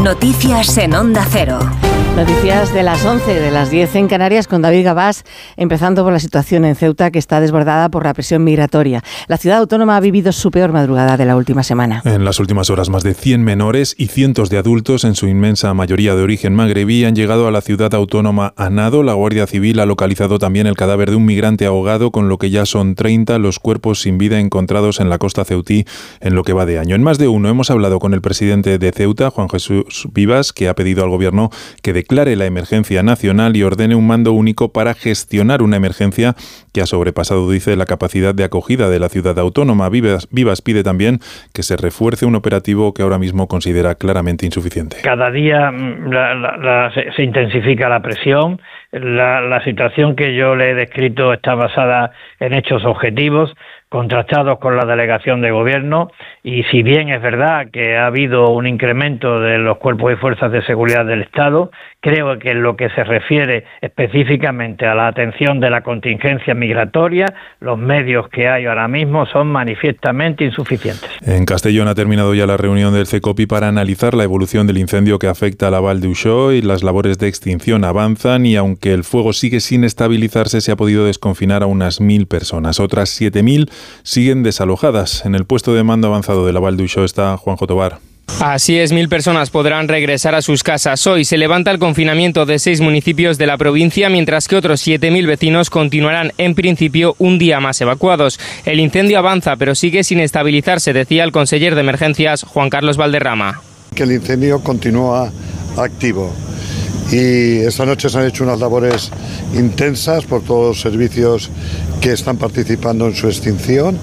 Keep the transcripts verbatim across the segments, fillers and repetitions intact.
Noticias en Onda Cero. Noticias de las once, de las diez en Canarias, con David Gabás, empezando por la situación en Ceuta, que está desbordada por la presión migratoria. La ciudad autónoma ha vivido su peor madrugada de la última semana. En las últimas horas, más de cien menores y cientos de adultos, en su inmensa mayoría de origen magrebí, han llegado a la ciudad autónoma a nado. La Guardia Civil ha localizado también el cadáver de un migrante ahogado, con lo que ya son treinta los cuerpos sin vida encontrados en la costa ceutí en lo que va de año. En más de uno hemos hablado con el presidente de Ceuta, Juan Jesús Vivas, que ha pedido al gobierno que declare la emergencia nacional y ordene un mando único para gestionar una emergencia que ha sobrepasado, dice, la capacidad de acogida de la ciudad autónoma. Vivas, Vivas pide también que se refuerce un operativo que ahora mismo considera claramente insuficiente. Cada día la, la, la, se, se intensifica la presión. La, la situación que yo le he descrito está basada en hechos objetivos, contrastados con la delegación de gobierno, y si bien es verdad que ha habido un incremento de los cuerpos y fuerzas de seguridad del Estado, creo que en lo que se refiere específicamente a la atención de la contingencia migratoria, los medios que hay ahora mismo son manifiestamente insuficientes. En Castellón ha terminado ya la reunión del CECOPI para analizar la evolución del incendio que afecta a la Val d'Uixó, y las labores de extinción avanzan, y aunque el fuego sigue sin estabilizarse, se ha podido desconfinar a unas mil personas. Otras siete mil siguen desalojadas. En el puesto de mando avanzado de la Val d'Uixó está Juanjo Tobar. Así es, mil personas podrán regresar a sus casas. Hoy se levanta el confinamiento de seis municipios de la provincia, mientras que otros siete mil vecinos continuarán en principio un día más evacuados. El incendio avanza, pero sigue sin estabilizarse, decía el conseller de Emergencias, Juan Carlos Valderrama. Que el incendio continúa activo. Y esta noche se han hecho unas labores intensas por todos los servicios que están participando en su extinción,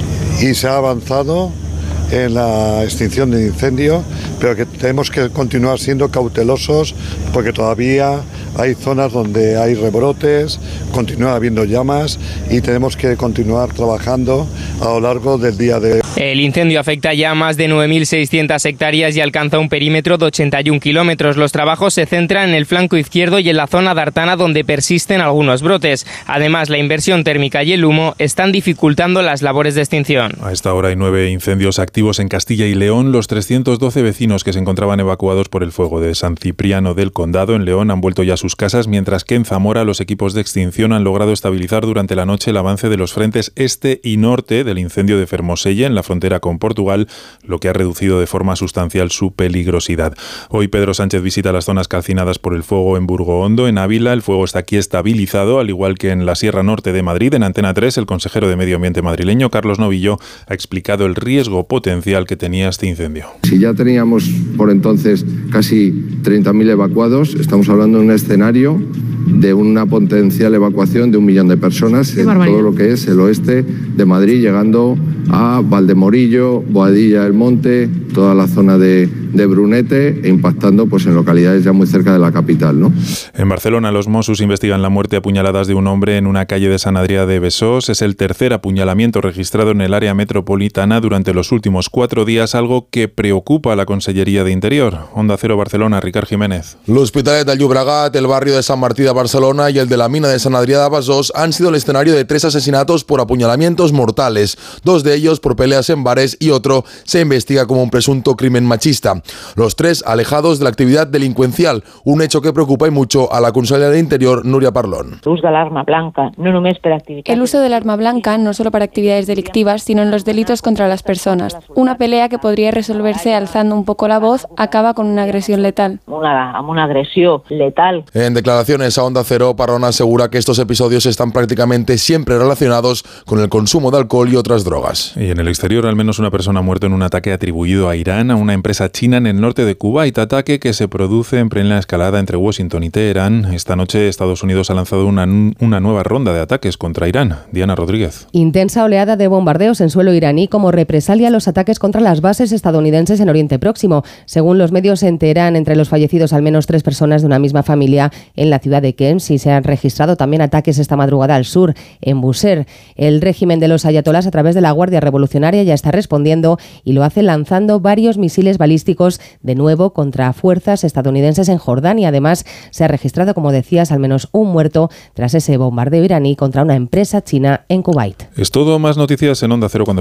y se ha avanzado en la extinción del incendio, pero que tenemos que continuar siendo cautelosos porque todavía hay zonas donde hay rebrotes, continúa habiendo llamas y tenemos que continuar trabajando a lo largo del día de hoy. El incendio afecta ya a más de nueve mil seiscientas hectáreas y alcanza un perímetro de ochenta y un kilómetros. Los trabajos se centran en el flanco izquierdo y en la zona de Artana, donde persisten algunos brotes. Además, la inversión térmica y el humo están dificultando las labores de extinción. A esta hora hay nueve incendios activos en Castilla y León. Los trescientos doce vecinos que se encontraban evacuados por el fuego de San Cipriano del Condado, en León, han vuelto ya a sus casas, mientras que en Zamora los equipos de extinción han logrado estabilizar durante la noche el avance de los frentes este y norte del incendio de Fermoselle, en la frontera con Portugal, lo que ha reducido de forma sustancial su peligrosidad. Hoy Pedro Sánchez visita las zonas calcinadas por el fuego en Burgohondo, en Ávila. El fuego está aquí estabilizado, al igual que en la Sierra Norte de Madrid. En Antena tres, el consejero de Medio Ambiente madrileño, Carlos Novillo, ha explicado el riesgo potencial que tenía este incendio. Si ya teníamos por entonces casi treinta mil evacuados, estamos hablando de un escenario de una potencial evacuación de un millón de personas en todo lo que es el oeste de Madrid, llegando a Valdemorillo, Boadilla del Monte, toda la zona de, de Brunete, e impactando pues en localidades ya muy cerca de la capital, ¿no? En Barcelona, los Mossos investigan la muerte a puñaladas de un hombre en una calle de Sant Adrià de Besós. Es el tercer apuñalamiento registrado en el área metropolitana durante los últimos cuatro días, algo que preocupa a la Consellería de Interior. Onda Cero Barcelona, Ricard Jiménez. L'Hospitalet de Llobregat, el barrio de Sant Martí de Barcelona y el de la mina de Sant Adrià de Besós han sido el escenario de tres asesinatos por apuñalamientos mortales, dos de ellos por peleas en bares y otro se investiga como un presunto crimen machista. Los tres alejados de la actividad delincuencial, un hecho que preocupa y mucho a la consellera de Interior, Núria Parlon. El uso de l'arma blanca, no només per activitats... El uso del arma blanca no solo para actividades delictivas, sino en los delitos contra las personas. Una pelea que podría resolverse alzando un poco la voz acaba con una agresión letal. Una, amb una agresión letal. En declaraciones a Onda Cero, Parlon asegura que estos episodios están prácticamente siempre relacionados con el consumo de alcohol y otras drogas. Y en el exterior, al menos una persona ha muerto en un ataque atribuido a Irán, a una empresa china en el norte de Kuwait, ataque que se produce en plena escalada entre Washington y Teherán. Esta noche Estados Unidos ha lanzado una, una nueva ronda de ataques contra Irán. Diana Rodríguez. Intensa oleada de bombardeos en suelo iraní como represalia a los ataques contra las bases estadounidenses en Oriente Próximo. Según los medios en Teherán, entre los fallecidos al menos tres personas de una misma familia en la ciudad de Kems, y se han registrado también ataques esta madrugada al sur, en Bushehr. El régimen de los ayatolás, a través de la Guardia Revolucionaria, ya está respondiendo y lo hace lanzando varios misiles balísticos de nuevo contra fuerzas estadounidenses en Jordania. Además, se ha registrado, como decías, al menos un muerto tras ese bombardeo iraní contra una empresa china en Kuwait. Es todo. Más noticias en Onda Cero cuando